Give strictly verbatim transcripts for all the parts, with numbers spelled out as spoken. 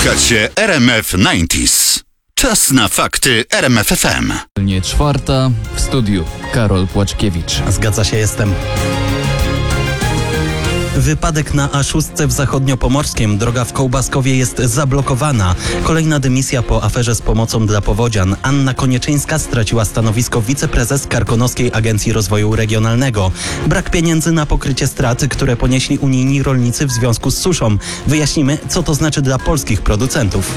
Słuchacie R M F dziewięćdziesiąt. Czas na fakty R M F F M. Nie czwarta, w studiu Karol Płaczkiewicz. Zgadza się, jestem. Wypadek na A sześć w Zachodniopomorskiem. Droga w Kołbaskowie jest zablokowana. Kolejna dymisja po aferze z pomocą dla powodzian. Anna Konieczyńska straciła stanowisko wiceprezes Karkonoskiej Agencji Rozwoju Regionalnego. Brak pieniędzy na pokrycie strat, które ponieśli unijni rolnicy w związku z suszą. Wyjaśnimy, co to znaczy dla polskich producentów.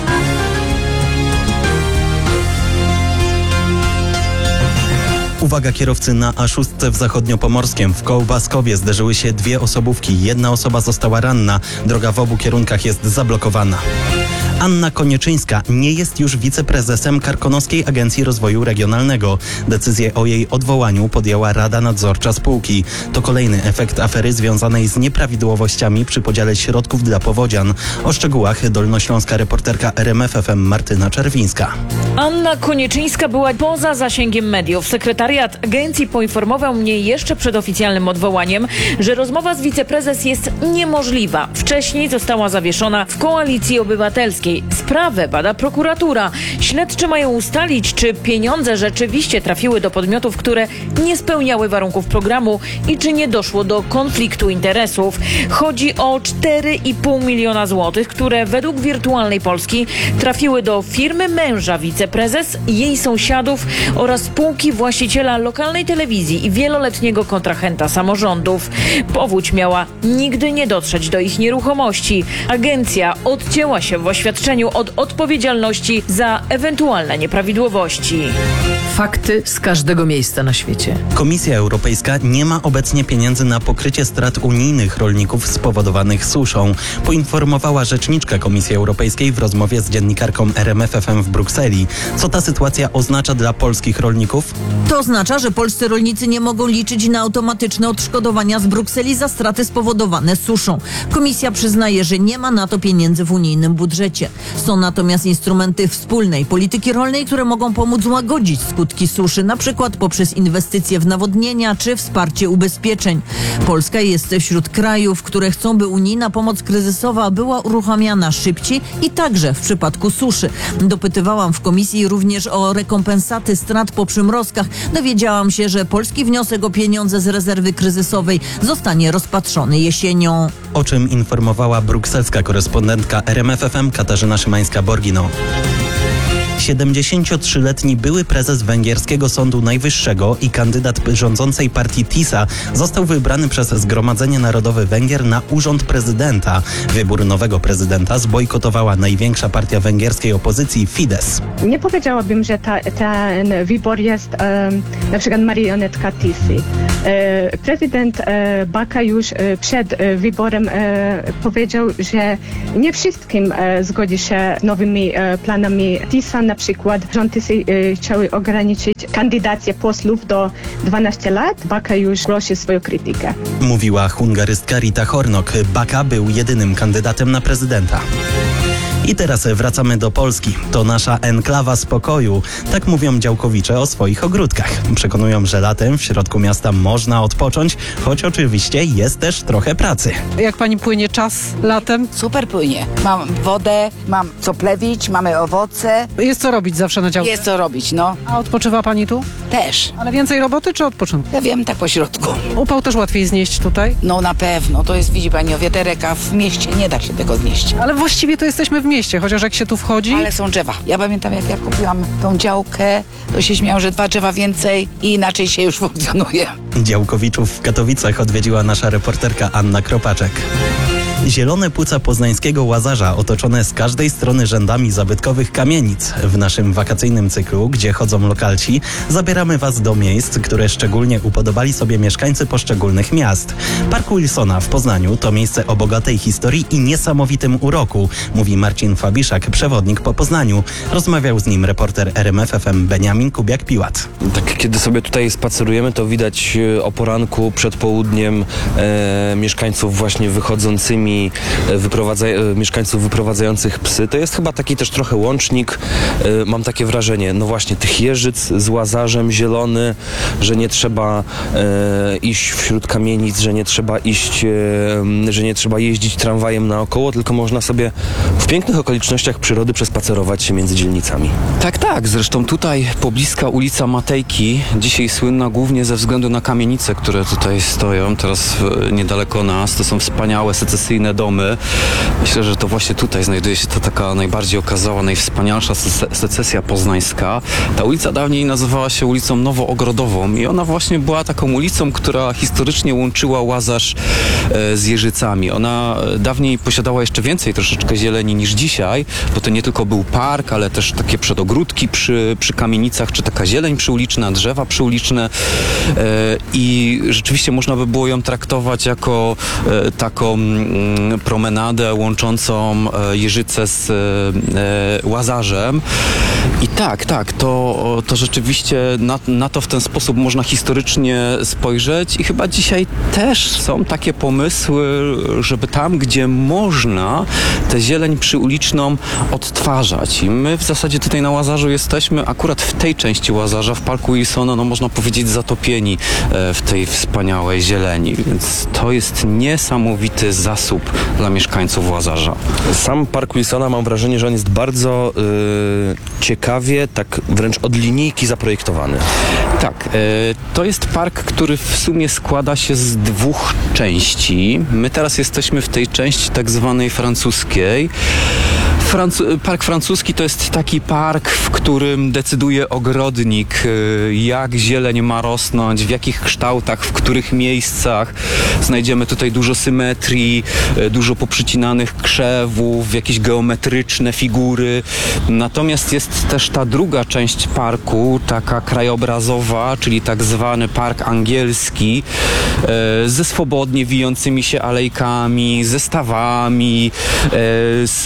Uwaga, kierowcy, na A sześć w Zachodniopomorskiem. W Kołbaskowie zderzyły się dwie osobówki. Jedna osoba została ranna. Droga w obu kierunkach jest zablokowana. Anna Konieczyńska nie jest już wiceprezesem Karkonoskiej Agencji Rozwoju Regionalnego. Decyzję o jej odwołaniu podjęła Rada Nadzorcza spółki. To kolejny efekt afery związanej z nieprawidłowościami przy podziale środków dla powodzian. O szczegółach dolnośląska reporterka R M F F M Martyna Czerwińska. Anna Konieczyńska była poza zasięgiem mediów. Sekretariat agencji poinformował mnie jeszcze przed oficjalnym odwołaniem, że rozmowa z wiceprezes jest niemożliwa. Wcześniej została zawieszona w Koalicji Obywatelskiej. Sprawę bada prokuratura. Śledczy mają ustalić, czy pieniądze rzeczywiście trafiły do podmiotów, które nie spełniały warunków programu i czy nie doszło do konfliktu interesów. Chodzi o cztery i pół miliona złotych, które według Wirtualnej Polski trafiły do firmy męża wiceprezes, jej sąsiadów oraz spółki właściciela lokalnej telewizji i wieloletniego kontrahenta samorządów. Powódź miała nigdy nie dotrzeć do ich nieruchomości. Agencja odcięła się w oświadczeniu od odpowiedzialności za ewentualne nieprawidłowości. Fakty z każdego miejsca na świecie. Komisja Europejska nie ma obecnie pieniędzy na pokrycie strat unijnych rolników spowodowanych suszą, poinformowała rzeczniczka Komisji Europejskiej w rozmowie z dziennikarką R M F F M w Brukseli. Co ta sytuacja oznacza dla polskich rolników? To oznacza, że polscy rolnicy nie mogą liczyć na automatyczne odszkodowania z Brukseli za straty spowodowane suszą. Komisja przyznaje, że nie ma na to pieniędzy w unijnym budżecie. Są natomiast instrumenty wspólnej polityki rolnej, które mogą pomóc łagodzić skutki suszy, na przykład poprzez inwestycje w nawodnienia czy wsparcie ubezpieczeń. Polska jest wśród krajów, które chcą, by unijna pomoc kryzysowa była uruchamiana szybciej i także w przypadku suszy. Dopytywałam w komisji również o rekompensaty strat po przymrozkach. Dowiedziałam się, że polski wniosek o pieniądze z rezerwy kryzysowej zostanie rozpatrzony jesienią. O czym informowała brukselska korespondentka R M F F M Katarzyna Szymańska-Borgino. siedemdziesięciotrzyletni były prezes węgierskiego Sądu Najwyższego i kandydat rządzącej partii TISA został wybrany przez Zgromadzenie Narodowe Węgier na urząd prezydenta. Wybór nowego prezydenta zbojkotowała największa partia węgierskiej opozycji Fidesz. Nie powiedziałabym, że ta, ten wybór jest e, na przykład marionetka TISy. E, prezydent e, Baka już e, przed e, wyborem e, powiedział, że nie wszystkim e, zgodzi się z nowymi e, planami TISA. Na przykład rządy e, chciały ograniczyć kandydację posłów do dwunastu lat. Baka już głosi swoją krytykę. Mówiła hungarystka Rita Hornok. Baka był jedynym kandydatem na prezydenta. I teraz wracamy do Polski. To nasza enklawa spokoju. Tak mówią działkowicze o swoich ogródkach. Przekonują, że latem w środku miasta można odpocząć, choć oczywiście jest też trochę pracy. Jak pani płynie czas latem? Super płynie. Mam wodę, mam co plewić, mamy owoce. Jest co robić zawsze na działce? Jest co robić, no. A odpoczywa pani tu? Też. Ale więcej roboty czy odpoczynku? Ja wiem, tak po środku. Upał też łatwiej znieść tutaj? No na pewno. To jest, widzi pani, o wiaterek, a w mieście nie da się tego znieść. Ale właściwie to jesteśmy w mieście, chociaż jak się tu wchodzi... Ale są drzewa. Ja pamiętam, jak ja kupiłam tą działkę, to się śmiałam, że dwa drzewa więcej i inaczej się już funkcjonuje. Działkowiczów w Katowicach odwiedziła nasza reporterka Anna Kropaczek. Zielone płuca poznańskiego Łazarza otoczone z każdej strony rzędami zabytkowych kamienic. W naszym wakacyjnym cyklu, gdzie chodzą lokalci, zabieramy Was do miejsc, które szczególnie upodobali sobie mieszkańcy poszczególnych miast. Park Wilsona w Poznaniu to miejsce o bogatej historii i niesamowitym uroku, mówi Marcin Fabiszak, przewodnik po Poznaniu. Rozmawiał z nim reporter R M F F M Beniamin Kubiak-Piłat. Tak, kiedy sobie tutaj spacerujemy, to widać o poranku, przed południem e, mieszkańców właśnie wychodzącymi mieszkańcami, wyprowadza, mieszkańców wyprowadzających psy. To jest chyba taki też trochę łącznik, mam takie wrażenie, no właśnie tych jeżyc z Łazarzem, zielony, że nie trzeba e, iść wśród kamienic, że nie trzeba iść, e, że nie trzeba jeździć tramwajem naokoło, tylko można sobie w pięknych okolicznościach przyrody przespacerować się między dzielnicami. Tak, tak. Zresztą tutaj pobliska ulica Matejki, dzisiaj słynna głównie ze względu na kamienice, które tutaj stoją, teraz w, niedaleko nas. To są wspaniałe, secesyjne domy. Myślę, że to właśnie tutaj znajduje się ta taka najbardziej okazała, najwspanialsza sece- secesja poznańska. Ta ulica dawniej nazywała się ulicą Nowoogrodową i ona właśnie była taką ulicą, która historycznie łączyła Łazarz e, z Jeżycami. Ona dawniej posiadała jeszcze więcej troszeczkę zieleni niż dzisiaj, bo to nie tylko był park, ale też takie przedogródki przy, przy kamienicach, czy taka zieleń przyuliczna, drzewa przyuliczne e, i rzeczywiście można by było ją traktować jako e, taką mm, promenadę łączącą e, Jeżyce z e, Łazarzem. I tak, tak, to, to rzeczywiście na, na to w ten sposób można historycznie spojrzeć i chyba dzisiaj też są takie pomysły, żeby tam, gdzie można, tę zieleń przyuliczną odtwarzać. I my w zasadzie tutaj na Łazarzu jesteśmy akurat w tej części Łazarza, w Parku Wilsona, no można powiedzieć zatopieni w tej wspaniałej zieleni, więc to jest niesamowity zasób dla mieszkańców Łazarza. Sam Park Wilsona, mam wrażenie, że on jest bardzo yy, ciekawie, tak wręcz od linijki zaprojektowany. Tak, e, to jest park, który w sumie składa się z dwóch części. My teraz jesteśmy w tej części tak zwanej francuskiej. Francu- park francuski to jest taki park, w którym decyduje ogrodnik, jak zieleń ma rosnąć, w jakich kształtach, w których miejscach. Znajdziemy tutaj dużo symetrii, dużo poprzycinanych krzewów, jakieś geometryczne figury. Natomiast jest też ta druga część parku, taka krajobrazowa, czyli tak zwany park angielski, ze swobodnie wijącymi się alejkami, ze stawami, z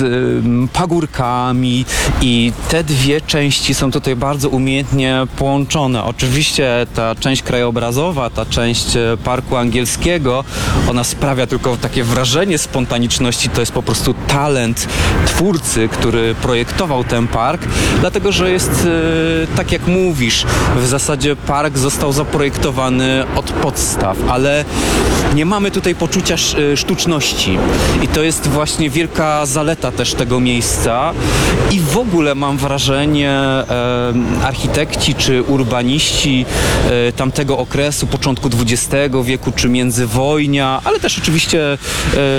pagórkami i te dwie części są tutaj bardzo umiejętnie połączone. Oczywiście ta część krajobrazowa, ta część parku angielskiego, ona sprawia tylko takie wrażenie spontaniczności, to jest po prostu talent twórcy, który projektował ten park, dlatego że jest, tak jak mówisz, w zasadzie park został zaprojektowany od podstaw, ale nie mamy tutaj poczucia sztuczności i to jest właśnie wielka zaleta też tego miejsca i w ogóle mam wrażenie e, architekci czy urbaniści e, tamtego okresu, początku dwudziestego wieku czy międzywojnia, ale też oczywiście e,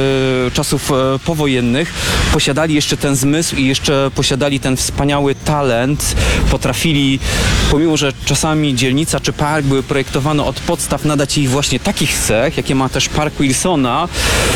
czasów e, powojennych posiadali jeszcze ten zmysł i jeszcze posiadali ten wspaniały talent, potrafili, pomimo że czasami dzielnica czy park były projektowane od podstaw, nadać jej właśnie takich cech, jakie ma też Park Wilsona,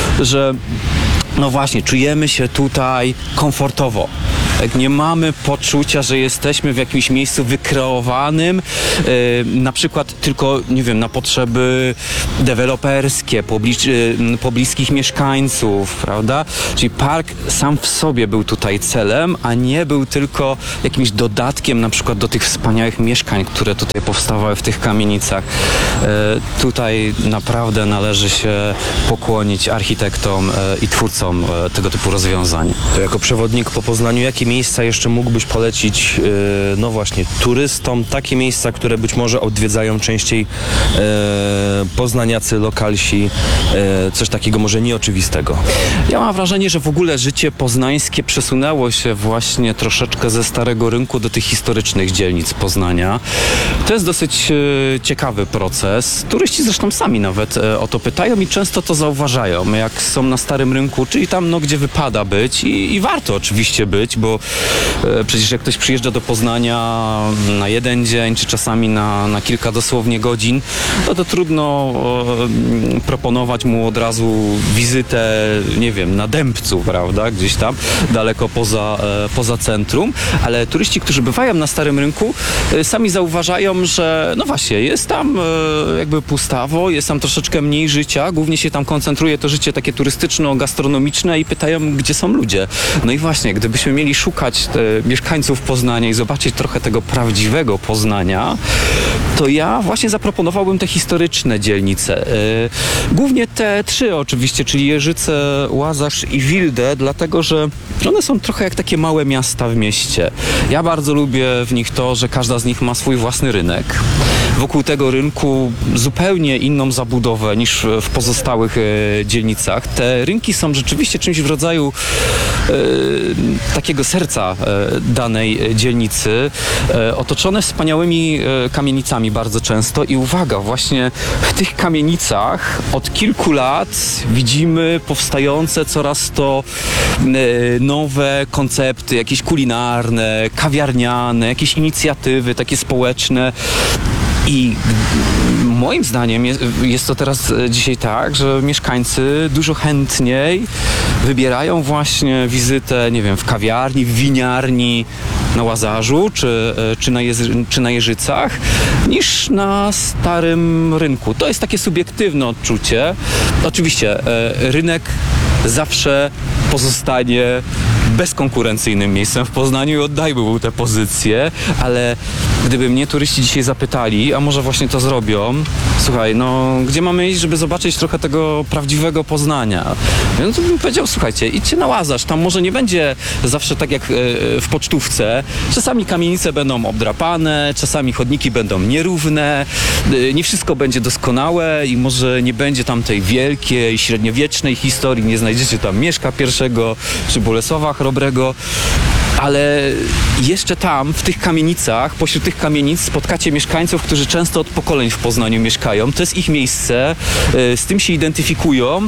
że no właśnie, czujemy się tutaj komfortowo. Nie mamy poczucia, że jesteśmy w jakimś miejscu wykreowanym, yy, na przykład tylko, nie wiem, na potrzeby deweloperskie, poblicz, yy, pobliskich mieszkańców, prawda? Czyli park sam w sobie był tutaj celem, a nie był tylko jakimś dodatkiem na przykład do tych wspaniałych mieszkań, które tutaj powstawały w tych kamienicach. Yy, tutaj naprawdę należy się pokłonić architektom yy, i twórcom yy, tego typu rozwiązań. To jako przewodnik po Poznaniu, jakie miejsca jeszcze mógłbyś polecić, yy, no właśnie, turystom, takie miejsca, które być może odwiedzają częściej yy, poznaniacy, lokalsi, yy, coś takiego może nieoczywistego? Ja mam wrażenie, że w ogóle życie poznańskie przesunęło się właśnie troszeczkę ze Starego Rynku do tych historycznych dzielnic Poznania. To jest dosyć yy, ciekawy proces. Turyści zresztą sami nawet yy, o to pytają i często to zauważają, jak są na Starym Rynku, czyli tam, no, gdzie wypada być i, i warto oczywiście być, bo e, przecież jak ktoś przyjeżdża do Poznania na jeden dzień, czy czasami na, na kilka dosłownie godzin, no to trudno e, proponować mu od razu wizytę, nie wiem, na Dębcu, prawda, gdzieś tam daleko poza, e, poza centrum, ale turyści, którzy bywają na Starym Rynku, e, sami zauważają, że no właśnie, jest tam e, jakby pustawo, jest tam troszeczkę mniej życia, głównie się tam koncentruje to życie takie turystyczno-gastronomiczne i pytają, gdzie są ludzie. No i właśnie, gdybyśmy mieli szukać e, mieszkańców Poznania i zobaczyć trochę tego prawdziwego Poznania, to ja właśnie zaproponowałbym te historyczne dzielnice. E, głównie te trzy oczywiście, czyli Jeżyce, Łazarz i Wildę, dlatego że one są trochę jak takie małe miasta w mieście. Ja bardzo lubię w nich to, że każda z nich ma swój własny rynek. Wokół tego rynku zupełnie inną zabudowę niż w pozostałych e, dzielnicach. Te rynki są rzeczywiście czymś w rodzaju e, takiego serca e, danej dzielnicy, e, otoczone wspaniałymi e, kamienicami bardzo często i uwaga, właśnie w tych kamienicach od kilku lat widzimy powstające coraz to e, nowe koncepty, jakieś kulinarne, kawiarniane, jakieś inicjatywy takie społeczne. I moim zdaniem jest, jest to teraz dzisiaj tak, że mieszkańcy dużo chętniej wybierają właśnie wizytę, nie wiem, w kawiarni, w winiarni na Łazarzu czy, czy, na, Jezy, czy na Jeżycach niż na Starym Rynku. To jest takie subiektywne odczucie. Oczywiście rynek zawsze pozostanie bezkonkurencyjnym miejscem w Poznaniu i oddajmy mu tę pozycję, ale gdyby mnie turyści dzisiaj zapytali, a może właśnie to zrobią, słuchaj, no gdzie mamy iść, żeby zobaczyć trochę tego prawdziwego Poznania? No to bym powiedział, słuchajcie, idźcie na Łazarz, tam może nie będzie zawsze tak jak w pocztówce, czasami kamienice będą obdrapane, czasami chodniki będą nierówne, nie wszystko będzie doskonałe i może nie będzie tam tej wielkiej, średniowiecznej historii, nie znajdziecie tam Mieszka pierwszego czy Bolesława Chrobrego, ale jeszcze tam, w tych kamienicach, pośród tych kamienic spotkacie mieszkańców, którzy często od pokoleń w Poznaniu mieszkają. To jest ich miejsce, z tym się identyfikują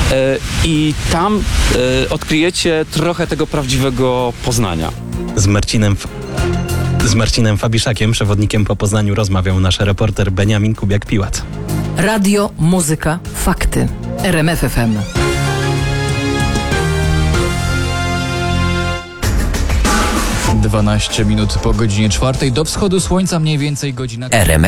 i tam odkryjecie trochę tego prawdziwego Poznania. Z Marcinem Z Marcinem Fabiszakiem, przewodnikiem po Poznaniu, rozmawiał nasz reporter Beniamin Kubiak-Piłat. Radio, muzyka, fakty. R M F F M. dwanaście minut po godzinie czwartej. Do wschodu słońca mniej więcej godzina... R M F